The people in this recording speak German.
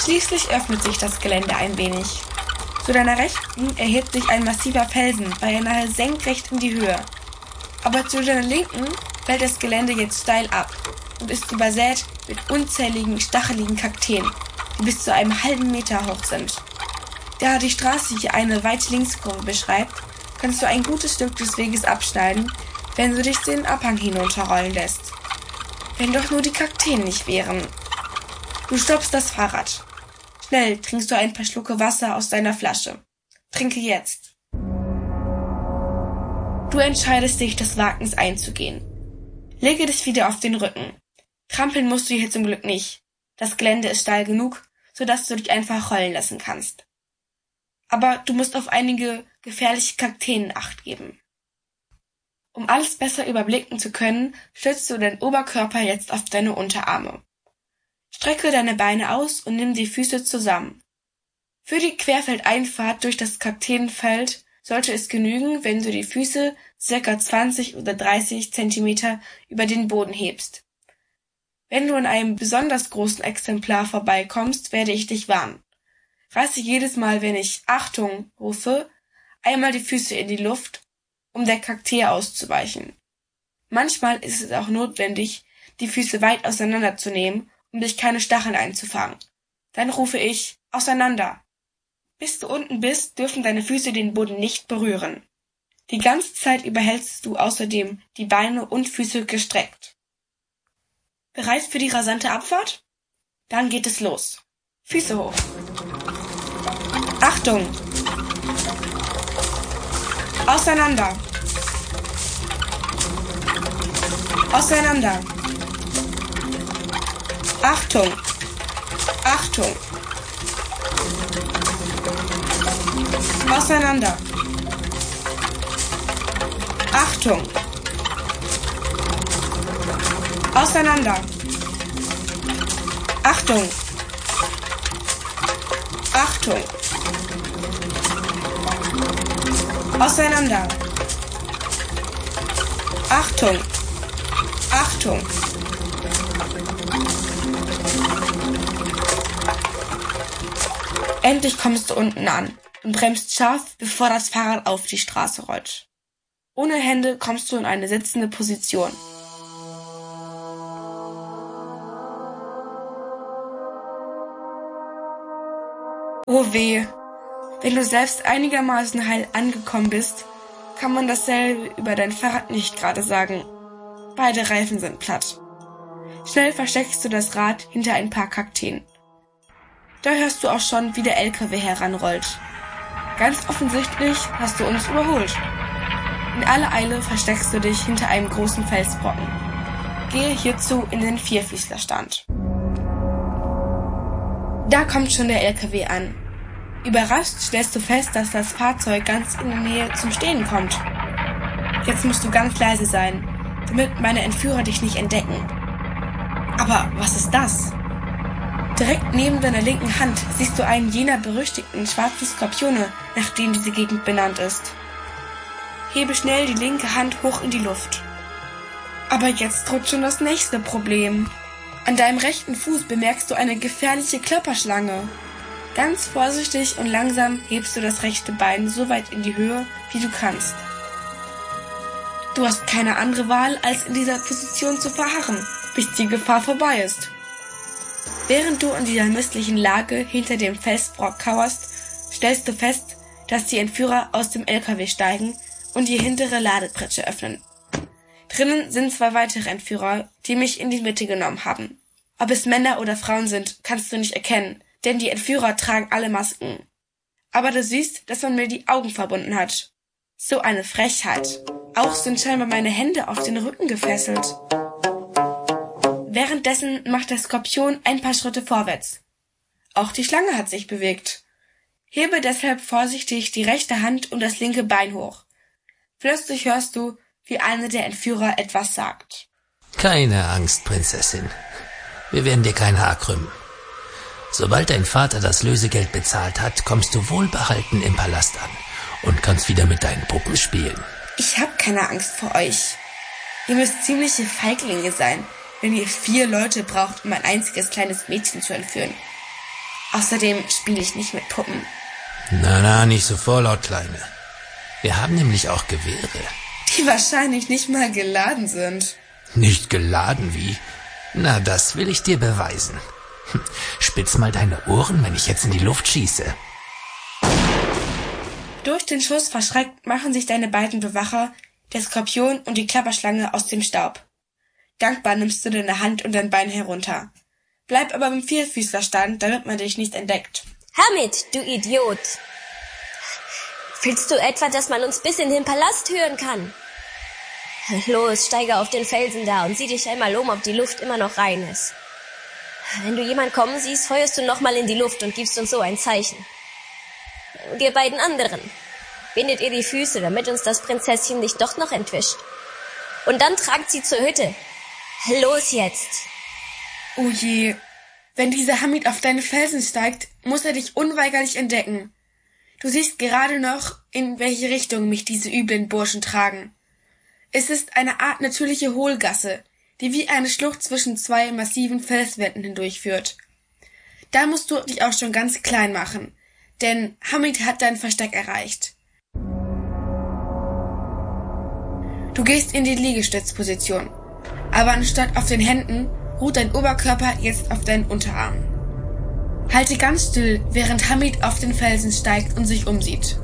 Schließlich öffnet sich das Gelände ein wenig. Zu deiner Rechten erhebt sich ein massiver Felsen beinahe senkrecht in die Höhe. Aber zu deiner Linken fällt das Gelände jetzt steil ab und ist übersät mit unzähligen stacheligen Kakteen, die bis zu einem halben Meter hoch sind. Da die Straße hier eine weite Linkskurve beschreibt, kannst du ein gutes Stück des Weges abschneiden, wenn du dich den Abhang hinunterrollen lässt. Wenn doch nur die Kakteen nicht wären. Du stoppst das Fahrrad. Schnell trinkst du ein paar Schlucke Wasser aus deiner Flasche. Trinke jetzt. Du entscheidest dich, des Wagens einzugehen. Lege dich wieder auf den Rücken. Trampeln musst du hier zum Glück nicht. Das Gelände ist steil genug, sodass du dich einfach rollen lassen kannst. Aber du musst auf einige gefährliche Kakteen Acht geben. Um alles besser überblicken zu können, stützt du deinen Oberkörper jetzt auf deine Unterarme. Strecke deine Beine aus und nimm die Füße zusammen. Für die Querfeldeinfahrt durch das Kakteenfeld sollte es genügen, wenn du die Füße ca. 20 oder 30 Zentimeter über den Boden hebst. Wenn du an einem besonders großen Exemplar vorbeikommst, werde ich dich warnen. Reiße jedes Mal, wenn ich Achtung rufe, einmal die Füße in die Luft, um der Kaktee auszuweichen. Manchmal ist es auch notwendig, die Füße weit auseinanderzunehmen, um dich keine Stacheln einzufangen. Dann rufe ich auseinander. Bis du unten bist, dürfen deine Füße den Boden nicht berühren. Die ganze Zeit über hältst du außerdem die Beine und Füße gestreckt. Bereit für die rasante Abfahrt? Dann geht es los. Füße hoch. Achtung! Auseinander! Auseinander! Achtung! Achtung! Auseinander! Achtung! Auseinander! Achtung! Achtung! Auseinander! Achtung! Achtung! Endlich kommst du unten an und bremst scharf, bevor das Fahrrad auf die Straße rollt. Ohne Hände kommst du in eine sitzende Position. Oh weh! Wenn du selbst einigermaßen heil angekommen bist, kann man dasselbe über dein Fahrrad nicht gerade sagen. Beide Reifen sind platt. Schnell versteckst du das Rad hinter ein paar Kakteen. Da hörst du auch schon, wie der LKW heranrollt. Ganz offensichtlich hast du uns überholt. In aller Eile versteckst du dich hinter einem großen Felsbrocken. Gehe hierzu in den Vierfüßlerstand. Da kommt schon der LKW an. Überrascht stellst du fest, dass das Fahrzeug ganz in der Nähe zum Stehen kommt. Jetzt musst du ganz leise sein, damit meine Entführer dich nicht entdecken. Aber was ist das? Direkt neben deiner linken Hand siehst du einen jener berüchtigten schwarzen Skorpione, nach denen diese Gegend benannt ist. Hebe schnell die linke Hand hoch in die Luft. Aber jetzt droht schon das nächste Problem. An deinem rechten Fuß bemerkst du eine gefährliche Klapperschlange. Ganz vorsichtig und langsam hebst du das rechte Bein so weit in die Höhe, wie du kannst. Du hast keine andere Wahl, als in dieser Position zu verharren, bis die Gefahr vorbei ist. Während du in dieser misslichen Lage hinter dem Felsbrock kauerst, stellst du fest, dass die Entführer aus dem LKW steigen und die hintere Ladepritsche öffnen. Drinnen sind 2 weitere Entführer, die mich in die Mitte genommen haben. Ob es Männer oder Frauen sind, kannst du nicht erkennen, denn die Entführer tragen alle Masken. Aber du siehst, dass man mir die Augen verbunden hat. So eine Frechheit. Auch sind scheinbar meine Hände auf den Rücken gefesselt. Währenddessen macht der Skorpion ein paar Schritte vorwärts. Auch die Schlange hat sich bewegt. Hebe deshalb vorsichtig die rechte Hand und das linke Bein hoch. Plötzlich hörst du, wie einer der Entführer etwas sagt. Keine Angst, Prinzessin. Wir werden dir kein Haar krümmen. Sobald dein Vater das Lösegeld bezahlt hat, kommst du wohlbehalten im Palast an und kannst wieder mit deinen Puppen spielen. Ich hab keine Angst vor euch. Ihr müsst ziemliche Feiglinge sein, wenn ihr 4 Leute braucht, um ein einziges kleines Mädchen zu entführen. Außerdem spiele ich nicht mit Puppen. Na, nicht so vorlaut, Kleine. Wir haben nämlich auch Gewehre. Die wahrscheinlich nicht mal geladen sind. Nicht geladen wie? Na, das will ich dir beweisen. Spitz mal deine Ohren, wenn ich jetzt in die Luft schieße. Durch den Schuss verschreckt machen sich deine beiden Bewacher, der Skorpion und die Klapperschlange, aus dem Staub. Dankbar nimmst du deine Hand und dein Bein herunter. Bleib aber im Vierfüßlerstand, damit man dich nicht entdeckt. Hamid, du Idiot! Willst du etwa, dass man uns bis in den Palast hören kann? Los, steige auf den Felsen da und sieh dich einmal um, ob die Luft immer noch rein ist. Wenn du jemand kommen siehst, feuerst du nochmal in die Luft und gibst uns so ein Zeichen. Und ihr beiden anderen, bindet ihr die Füße, damit uns das Prinzesschen nicht doch noch entwischt. Und dann tragt sie zur Hütte. Los jetzt! Oh je, wenn dieser Hamid auf deine Felsen steigt, muss er dich unweigerlich entdecken. Du siehst gerade noch, in welche Richtung mich diese üblen Burschen tragen. Es ist eine Art natürliche Hohlgasse, die wie eine Schlucht zwischen zwei massiven Felswänden hindurchführt. Da musst du dich auch schon ganz klein machen, denn Hamid hat dein Versteck erreicht. Du gehst in die Liegestützposition, aber anstatt auf den Händen ruht dein Oberkörper jetzt auf deinen Unterarmen. Halte ganz still, während Hamid auf den Felsen steigt und sich umsieht.